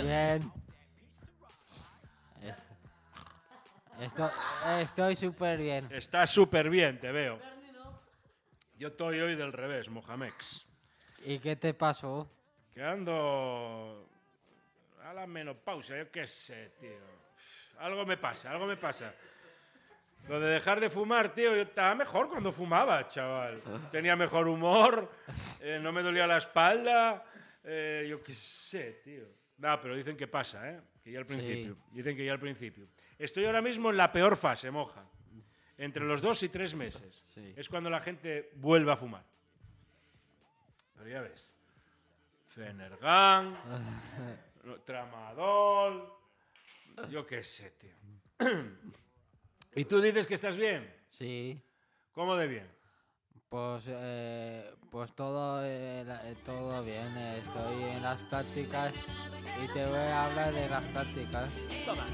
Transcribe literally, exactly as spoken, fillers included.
Bien. Esto, estoy súper bien. Estás súper bien, te veo. Yo estoy hoy del revés, Mojamex. ¿Y qué te pasó? Que ando a la menopausia, yo qué sé, tío. Algo me pasa, algo me pasa. Lo de dejar de fumar, tío, yo estaba mejor cuando fumaba, chaval. Tenía mejor humor, eh, no me dolía la espalda, eh, yo qué sé, tío. No, pero dicen que pasa, ¿eh? Que ya al principio. Sí. Dicen que ya al principio. Estoy ahora mismo en la peor fase, moja. Entre los dos y tres meses. Sí. Es cuando la gente vuelve a fumar. Pero ya ves. Fenergan, Tramadol, yo qué sé, tío. ¿Y tú dices que estás bien? Sí. ¿Cómo de bien? Pues, eh, pues todo, eh, la- eh, todo bien. eh, Estoy en las prácticas y te voy a hablar de las prácticas. Toma.